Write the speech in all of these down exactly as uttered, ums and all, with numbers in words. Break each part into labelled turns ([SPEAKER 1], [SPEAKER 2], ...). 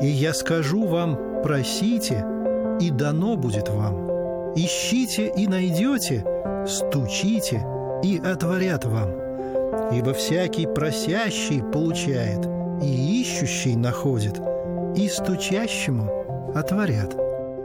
[SPEAKER 1] И я скажу вам: просите, и дано будет вам. Ищите и найдете, стучите, и отворят вам. Ибо всякий просящий получает, и ищущий находит, и стучащему отворят.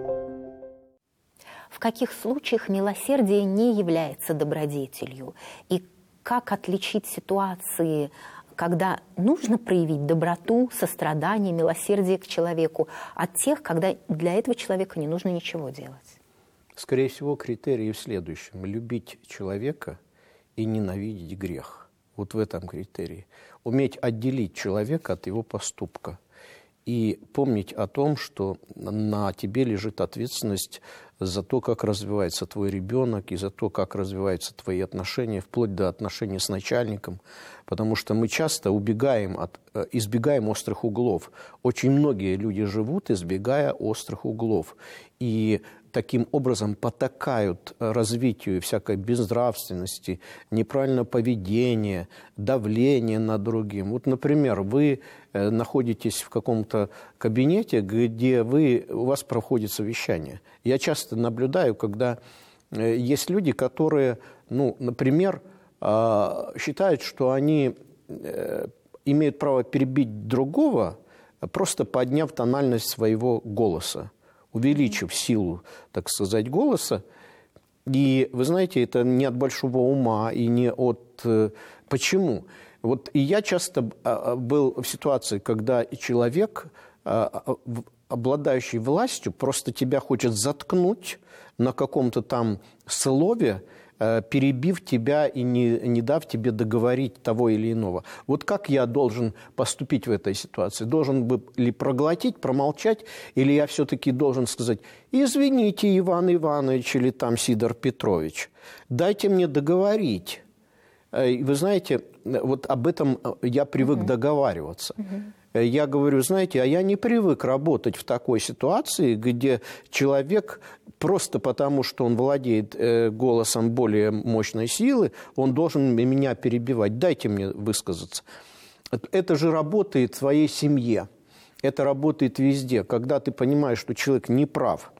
[SPEAKER 2] В каких случаях милосердие не является добродетелью? И как отличить ситуации, когда нужно проявить доброту, сострадание, милосердие к человеку, от тех, когда для этого человека не нужно ничего делать?
[SPEAKER 3] Скорее всего, критерий в следующем. Любить человека и ненавидеть грех. Вот в этом критерии. Уметь отделить человека от его поступка. И помнить о том, что на тебе лежит ответственность за то, как развивается твой ребенок, и за то, как развиваются твои отношения, вплоть до отношений с начальником. Потому что мы часто убегаем от, избегаем острых углов. Очень многие люди живут, избегая острых углов. И таким образом потакают развитию всякой безнравственности, неправильного поведения, давления над другим. Вот, например, вы находитесь в каком-то кабинете, где вы, у вас проходит совещание. Я часто наблюдаю, когда есть люди, которые, ну, например, считают, что они имеют право перебить другого, просто подняв тональность своего голоса, увеличив силу, так сказать, голоса. И, вы знаете, это не от большого ума и не от... Почему? Вот и я часто был в ситуации, когда человек, обладающий властью, просто тебя хочет заткнуть на каком-то там слове, перебив тебя и не, не дав тебе договорить того или иного. Вот как я должен поступить в этой ситуации? Должен бы ли проглотить, промолчать, или я все-таки должен сказать: извините, Иван Иванович или там Сидор Петрович, дайте мне договорить. Вы знаете, вот об этом я привык угу. договариваться. Угу. Я говорю: знаете, а я не привык работать в такой ситуации, где человек просто потому, что он владеет голосом более мощной силы, он должен меня перебивать. Дайте мне высказаться. Это же работает в твоей семье. Это работает везде. Когда ты понимаешь, что человек не прав,